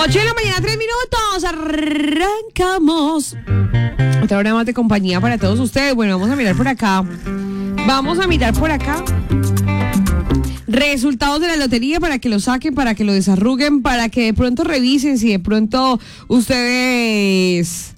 8 de la mañana, 3 minutos. Arrancamos. Otra hora más de compañía para todos ustedes. Bueno, vamos a mirar por acá. Resultados de la lotería para que lo saquen, para que lo desarruguen, para que de pronto revisen si de pronto ustedes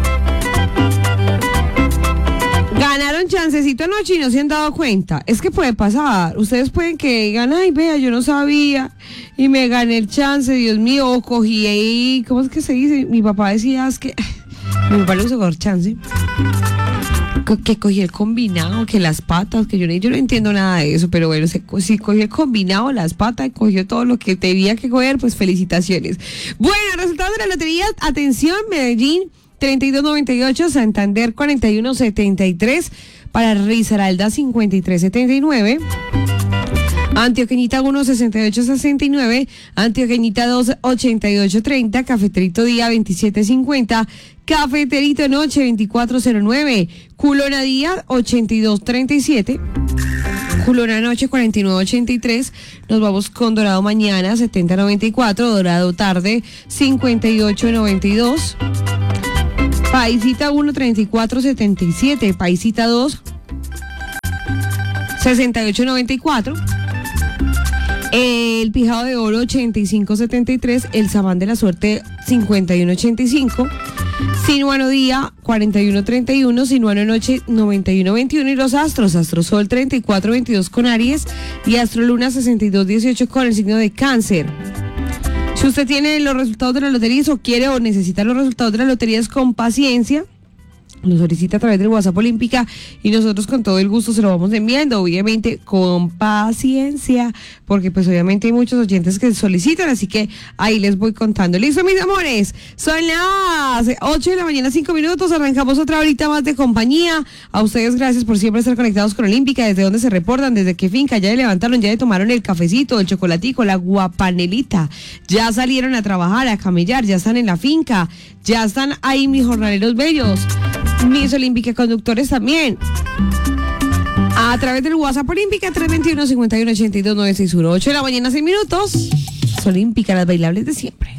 ganaron chancecito anoche y no se han dado cuenta. Es que puede pasar. Ustedes pueden que digan, ay, vea, yo no sabía y me gané el chance, Dios mío, o cogí ahí, ¿cómo es que se dice? Mi papá decía, es que mi papá le usó chance, que cogí el combinado, que las patas, que yo no entiendo nada de eso, pero bueno, si cogió el combinado, las patas, y cogió todo lo que tenía que coger, pues felicitaciones. Bueno, resultados de la lotería, atención, Medellín 32.98, Santander 41.73, para Risaralda 53.79, Antioqueñita 1.68.69, Antioqueñita 2.88.30, Cafeterito Día 27.50, Cafeterito Noche 24.09, Culona Día 82.37, Culona Noche 49.83, nos vamos con Dorado Mañana 70.94, Dorado Tarde 58.92, Paisita 1.34.77, Paisita 2 68.94, el Pijado de Oro 85.73, el Sabán de la Suerte 51.85, Sinuano Día 41.31, Sinuano Noche 91.21 y los Astros, Astrosol 34.22 con Aries y Astroluna 62.18 con el signo de Cáncer. Si usted tiene los resultados de la lotería o quiere o necesita los resultados de la lotería, con paciencia, nos solicita a través del WhatsApp Olímpica y nosotros con todo el gusto se lo vamos enviando, obviamente con paciencia, porque pues obviamente hay muchos oyentes que solicitan, así que ahí les voy contando. Listo, mis amores, son las 8 de la mañana, 5 minutos, arrancamos otra horita más de compañía. A ustedes gracias por siempre estar conectados con Olímpica, desde donde se reportan, desde qué finca, ya le levantaron, ya le tomaron el cafecito, el chocolatico, la guapanelita, ya salieron a trabajar, a camellar, ya están en la finca, ya están ahí mis jornaleros bellos, mis Olímpica conductores también. A través del WhatsApp Olímpica 321-5182-961. 8 de la mañana, 6 minutos. Olímpica, las bailables de siempre.